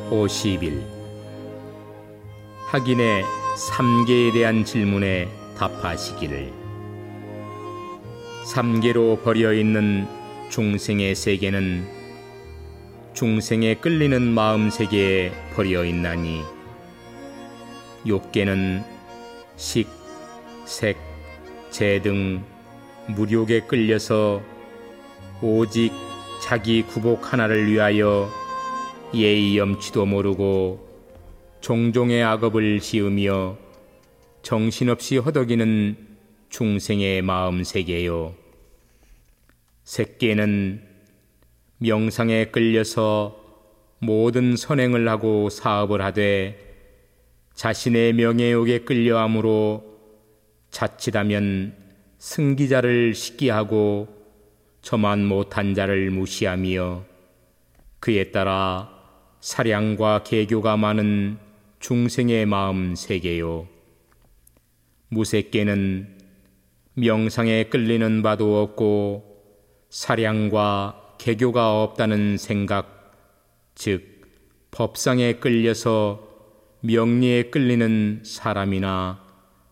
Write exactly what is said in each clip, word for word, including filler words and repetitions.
오십 일 학인의 삼계에 대한 질문에 답하시기를. 삼계로 버려있는 중생의 세계는 중생에 끌리는 마음 세계에 버려있나니 욕계는 식, 색, 재 등 무욕에 끌려서 오직 자기 구복 하나를 위하여 예의 염치도 모르고 종종의 악업을 지으며 정신없이 허덕이는 중생의 마음 세계요. 색계는 명상에 끌려서 모든 선행을 하고 사업을 하되 자신의 명예욕에 끌려함으로 자칫하면 승기자를 시기하고 저만 못한 자를 무시하며 그에 따라 사량과 계교가 많은 중생의 마음 세계요. 무색계는 명상에 끌리는 바도 없고 사량과 계교가 없다는 생각, 즉 법상에 끌려서 명리에 끌리는 사람이나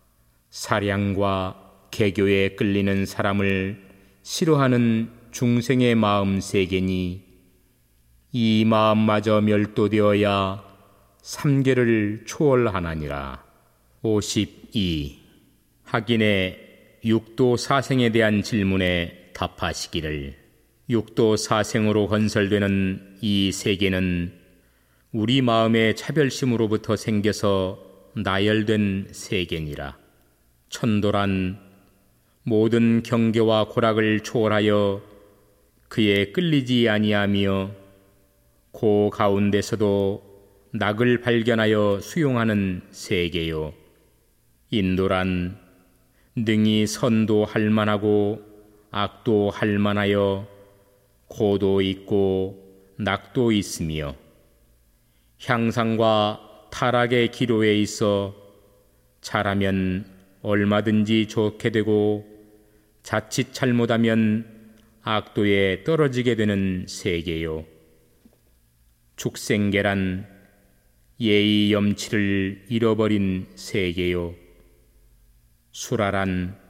사량과 계교에 끌리는 사람을 싫어하는 중생의 마음 세계니 이 마음마저 멸도되어야 삼계를 초월하나니라. 오십이 학인의 육도 사생에 대한 질문에 답하시기를. 육도 사생으로 건설되는 이 세계는 우리 마음의 차별심으로부터 생겨서 나열된 세계니라. 천도란 모든 경계와 고락을 초월하여 그에 끌리지 아니하며 그 가운데서도 낙을 발견하여 수용하는 세계요. 인도란 능히 선도 할 만하고 악도 할 만하여 고도 있고 낙도 있으며 향상과 타락의 기로에 있어 잘하면 얼마든지 좋게 되고 자칫 잘못하면 악도에 떨어지게 되는 세계요. 축생계란 예의 염치를 잃어버린 세계요. 수라란